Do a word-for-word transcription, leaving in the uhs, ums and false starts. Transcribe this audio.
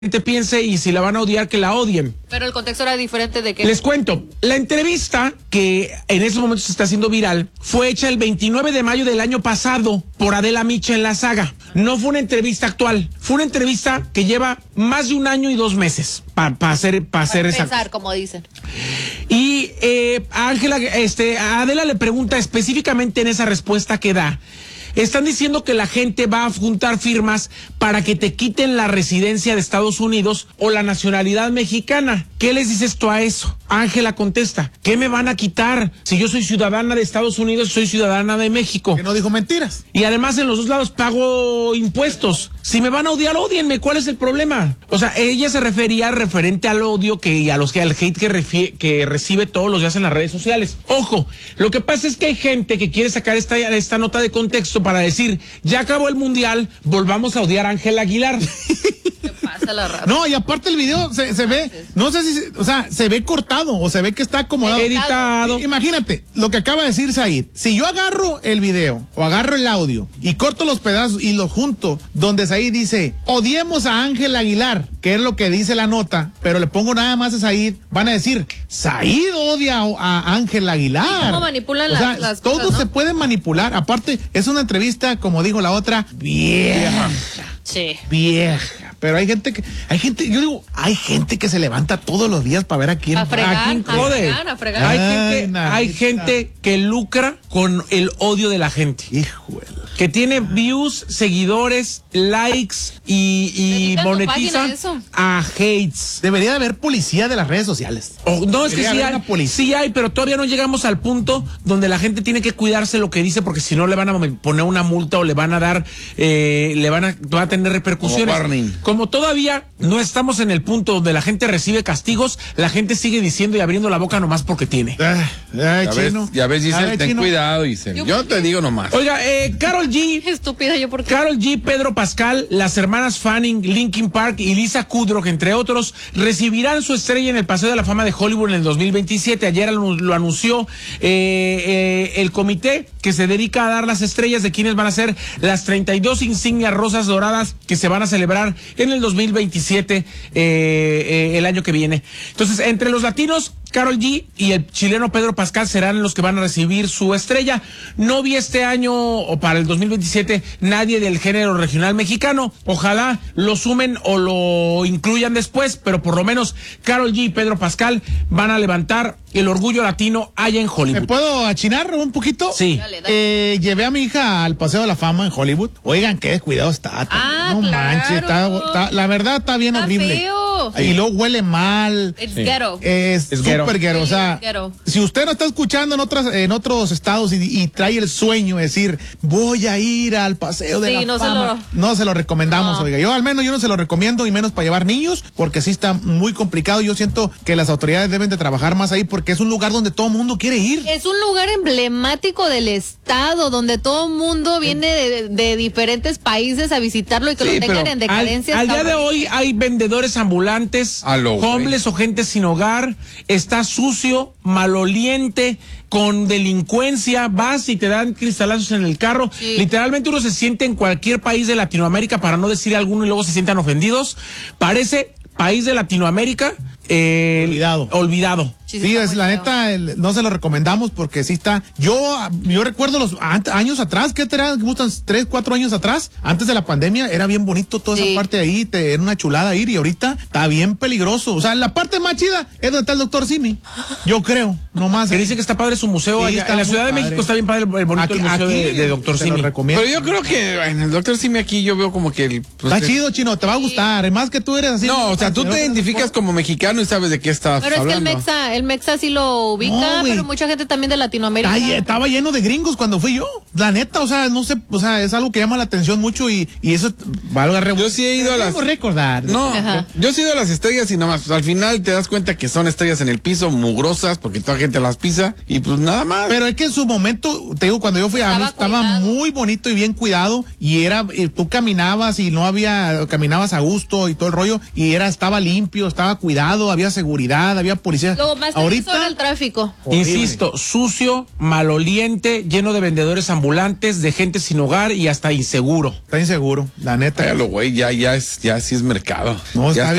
gente piense y si la van a odiar, que la odien. Pero el contexto era diferente de que... Les cuento, la entrevista que en estos momentos se está haciendo viral fue hecha el veintinueve de mayo del año pasado por Adela Micha en La Saga. No fue una entrevista actual, fue una entrevista que lleva más de un año y dos meses para pa hacer, pa hacer esa... Pensar, como dicen. Y eh, a Ángela, este, a Adela le pregunta específicamente en esa respuesta que da. Están diciendo que la gente va a juntar firmas para que te quiten la residencia de Estados Unidos o la nacionalidad mexicana. ¿Qué les dices tú a eso? Ángela contesta, ¿qué me van a quitar? Si yo soy ciudadana de Estados Unidos, soy ciudadana de México. Que no dijo mentiras. Y además en los dos lados pago impuestos. Si me van a odiar, odienme. ¿Cuál es el problema? O sea, ella se refería referente al odio que, y a los que al hate que, refie, que recibe todos los días en las redes sociales. Ojo, lo que pasa es que hay gente que quiere sacar esta, esta nota de contexto para decir, ya acabó el mundial, volvamos a odiar a Ángela Aguilar. ¿Qué pasa, la rata? No, y aparte el video se, se ve, no sé si, se, o sea, se ve cortado o se ve que está acomodado. Editado. Imagínate, lo que acaba de decir Said, si yo agarro el video o agarro el audio y corto los pedazos y los junto, donde Said dice, odiemos a Ángela Aguilar, que es lo que dice la nota, pero le pongo nada más a Said, van a decir, Said odia a Ángela Aguilar. ¿Cómo manipulan o sea, las, las todo cosas, ¿no? se puede manipular. Aparte, es una entrevista, como dijo la otra, vieja. Sí. Vieja. Pero hay gente que, hay gente, yo digo, hay gente que se levanta todos los días para ver a quién, A fregar, a quién a jode. fregar, a fregar. Hay Ay, gente, nanita. hay gente que lucra con el odio de la gente. Híjole. Que tiene views, seguidores, likes y, y Dedica tu monetiza página a eso. a hates. Debería de haber policía de las redes sociales. O, no, es que Debería sí haber hay, una policía. sí hay, pero todavía no llegamos al punto donde la gente tiene que cuidarse lo que dice, porque si no le van a poner una multa o le van a dar, eh, le van a, va a tener repercusiones. Como warning. Como todavía no estamos en el punto donde la gente recibe castigos, la gente sigue diciendo y abriendo la boca nomás porque tiene. Ay, ay, Ya ves, chino. ya ves, A Giselle, ver, ten chino. cuidado, Giselle. Yo- Yo te digo nomás. Oiga, eh, Karol G. Estúpida yo porque... Karol G, Pedro Pascal, las hermanas Fanning, Linkin Park y Lisa Kudrow, entre otros, recibirán su estrella en el Paseo de la Fama de Hollywood en el dos mil veintisiete. Ayer lo, lo anunció eh, eh, el comité que se dedica a dar las estrellas de quienes van a ser las treinta y dos insignias rosas doradas que se van a celebrar en el dos mil veintisiete, eh, eh, el año que viene. Entonces, entre los latinos, Karol G y el chileno Pedro Pascal serán los que van a recibir su estrella. No vi este año o para el dos mil veintisiete nadie del género regional mexicano. Ojalá lo sumen o lo incluyan después, pero por lo menos Karol G y Pedro Pascal van a levantar el orgullo latino allá en ¿Me Hollywood. puedo achinar un poquito? Sí. Dale, dale. Eh, llevé a mi hija al Paseo de la Fama en Hollywood. Oigan, qué descuidado está. Ah, no claro. manches, está, está- la verdad está bien Está horrible. feo. Y luego huele mal. It's ghetto. Es Es ghetto. súper ghetto. O sea, Ghetto. si usted no está escuchando en otras, en otros estados y, y trae el sueño de decir, voy a ir al Paseo de Sí, la no se Fama, lo- no se lo recomendamos, No. oiga. Yo al menos yo no se lo recomiendo y menos para llevar niños, porque sí está muy complicado. Yo siento que las autoridades deben de trabajar más ahí porque es un lugar donde todo el mundo quiere ir. Es un lugar emblemático del estado donde todo el mundo viene de, de diferentes países a visitarlo y que Sí, lo tengan pero en Al, decadencia. al está día de horrible. hoy hay vendedores ambulantes, A lo güey. homeless o gente sin hogar, está sucio, maloliente, con delincuencia, vas y te dan cristalazos en el carro. Sí. Literalmente uno se siente en cualquier país de Latinoamérica, para no decir alguno y luego se sientan ofendidos. Parece país de Latinoamérica eh, Olvidado. olvidado. Sí, Sí, está es muy la feo. neta, el- no se lo recomendamos porque sí está. Yo, yo recuerdo los an- años atrás, ¿qué te era? ¿Gustan? Tres, cuatro años atrás, antes de la pandemia, era bien bonito toda Sí. esa parte de ahí, te, era una chulada ir y ahorita está bien peligroso. O sea, la parte más chida es donde está el doctor Simi. Yo creo, nomás. Que dice que está padre su museo Sí, allá. está En la muy Ciudad de padre. México está bien padre el, el bonito Aquí- el museo aquí de, de doctor te lo Simi. recomiendo. Pero yo creo que en el doctor Simi aquí yo veo como que el... pues, Está el- chido, chino, te va a gustar. Además que tú eres así. No, o sea, tú pero- te identificas como mexicano y sabes de qué estás Pero es que el hablando. Mexa, el Mexa sí lo ubica, No, güey. pero mucha gente también de Latinoamérica. Ay, estaba lleno de gringos cuando fui yo. La neta, o sea, no sé, o sea, es algo que llama la atención mucho y, y eso valga re- Yo sí he ido a las... Debemos recordar. No, Ajá. yo sí he ido a las estrellas y nada más. Pues, al final te das cuenta que son estrellas en el piso, mugrosas, porque toda gente las pisa y pues nada más. Pero es que en su momento, te digo, cuando yo fui a Estaba estaba cuidado. muy bonito y bien cuidado y era, y tú caminabas y no había, caminabas a gusto y todo el rollo y era, estaba limpio, estaba cuidado, había seguridad, había policía. Lo más está ahorita, solo el tráfico. horrible. Insisto, sucio, maloliente, lleno de vendedores ambulantes, de gente sin hogar y hasta inseguro. Está inseguro, la neta. Pero, güey, ya, ya es, ya sí es mercado. No, ya está